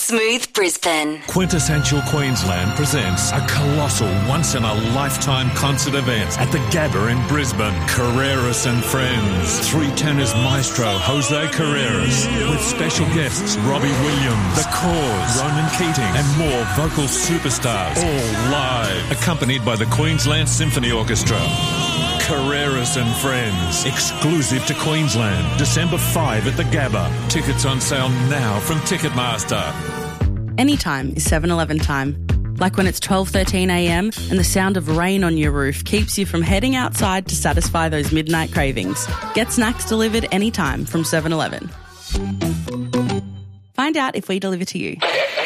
Smooth Brisbane. Quintessential Queensland presents a colossal once-in-a-lifetime concert event at the Gabba in Brisbane. Carreras and Friends. Three tenors maestro Jose Carreras with special guests Robbie Williams, The Cause, Ronan Keating and more vocal superstars, all live, accompanied by the Queensland Symphony Orchestra. Carreras and Friends, exclusive to Queensland, December 5 at the Gabba. Tickets on sale now from Ticketmaster. Anytime is 7-Eleven time. Like when it's 12:13am and the sound of rain on your roof keeps you from heading outside to satisfy those midnight cravings. Get snacks delivered anytime from 7-Eleven. Find out if we deliver to you.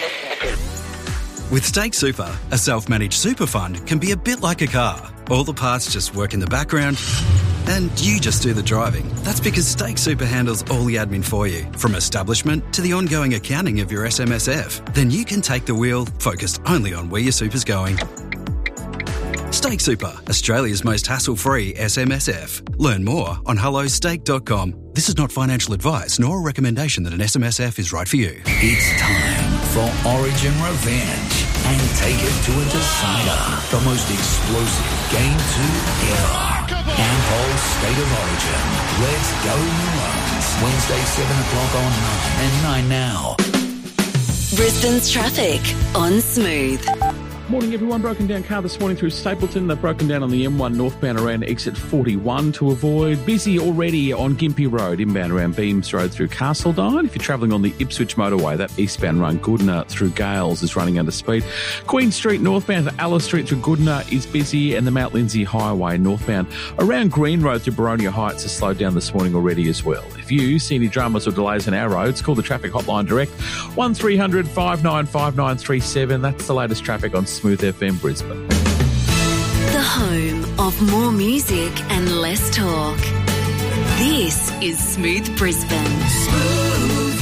With Stake Super, a self-managed super fund can be a bit like a car. All the parts just work in the background and you just do the driving. That's because Stake Super handles all the admin for you, from establishment to the ongoing accounting of your SMSF. Then you can take the wheel, focused only on where your super's going. Stake Super, Australia's most hassle-free SMSF. Learn more on hellostake.com. This is not financial advice nor a recommendation that an SMSF is right for you. It's time for Origin Revenge and take it to a decider. The most explosive Game 2 ever. Ampol State of Origin. Let's go Maroons. Wednesday 7 o'clock on 9 and 9 now. Brisbane's traffic on Smooth. Morning everyone. Broken down car this morning through Stapleton. They've broken down on the M1 northbound around exit 41 to avoid. Busy already on Gympie Road inbound around Beams Road through Castledine. If you're travelling on the Ipswich motorway, that eastbound run Goodna through Gales is running under speed. Queen Street northbound to Alice Street through Goodna is busy, and the Mount Lindsay Highway northbound around Green Road through Baronia Heights has slowed down this morning already as well. If you see any dramas or delays on our roads, call the traffic hotline direct 1300 595937. That's the latest traffic on Smooth FM Brisbane. The home of more music and less talk. This is Smooth Brisbane. Smooth.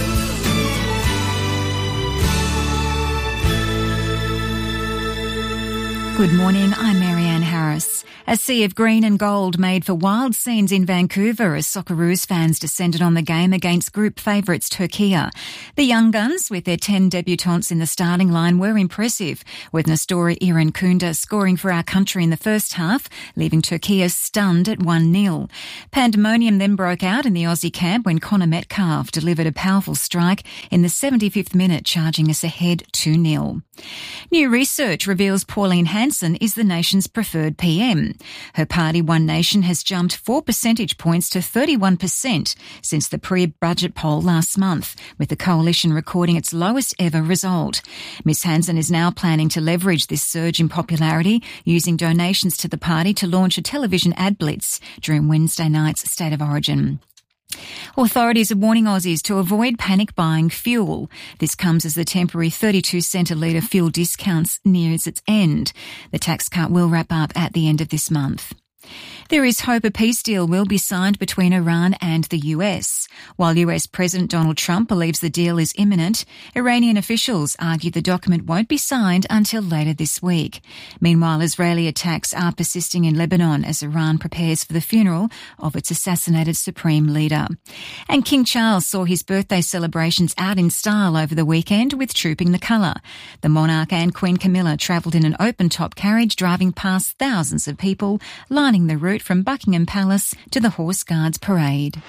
Good morning, I'm Marianne Harris. A sea of green and gold made for wild scenes in Vancouver as Socceroos fans descended on the game against group favourites Turkey. The Young Guns, with their 10 debutants in the starting line, were impressive, with Nestori Irankunda scoring for our country in the first half, leaving Turkey stunned at 1-0. Pandemonium then broke out in the Aussie camp when Connor Metcalf delivered a powerful strike in the 75th minute, charging us ahead 2-0. New research reveals Pauline Hanson is the nation's preferred PM. Her party, One Nation, has jumped 4 percentage points to 31% since the pre-budget poll last month, with the coalition recording its lowest ever result. Ms Hanson is now planning to leverage this surge in popularity, using donations to the party to launch a television ad blitz during Wednesday night's State of Origin. Authorities are warning Aussies to avoid panic buying fuel. This comes as the temporary 32-cent a litre fuel discounts nears its end. The tax cut will wrap up at the end of this month. There is hope a peace deal will be signed between Iran and the US. While US President Donald Trump believes the deal is imminent, Iranian officials argue the document won't be signed until later this week. Meanwhile, Israeli attacks are persisting in Lebanon as Iran prepares for the funeral of its assassinated supreme leader. And King Charles saw his birthday celebrations out in style over the weekend with Trooping the Colour. The monarch and Queen Camilla travelled in an open-top carriage, driving past thousands of people lining the route from Buckingham Palace to the Horse Guards Parade.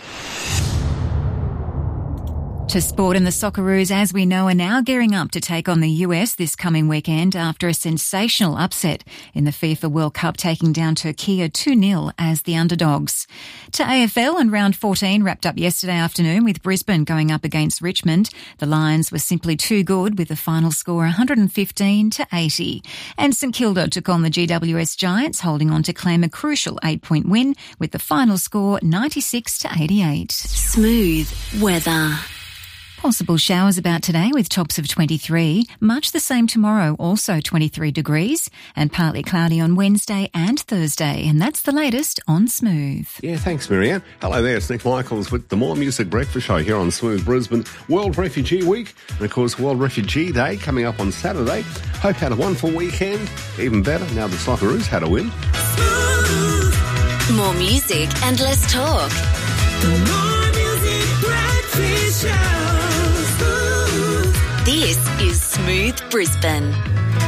To sport, and the Socceroos, as we know, are now gearing up to take on the US this coming weekend after a sensational upset in the FIFA World Cup, taking down Turkey 2-0 as the underdogs. To AFL, and round 14 wrapped up yesterday afternoon with Brisbane going up against Richmond. The Lions were simply too good, with the final score 115-80. And St Kilda took on the GWS Giants, holding on to claim a crucial 8-point win with the final score 96-88. Smooth weather. Possible showers about today with tops of 23. Much the same tomorrow, also 23 degrees, and partly cloudy on Wednesday and Thursday. And that's the latest on Smooth. Yeah, thanks, Marianne. Hello there, it's Nick Michaels with the More Music Breakfast Show here on Smooth Brisbane. World Refugee Week, and of course World Refugee Day coming up on Saturday. Hope you had a wonderful weekend. Even better, now the Socceroos had a win. Smooth. More music and less talk. The More Music Breakfast Show. This is Smooth Brisbane.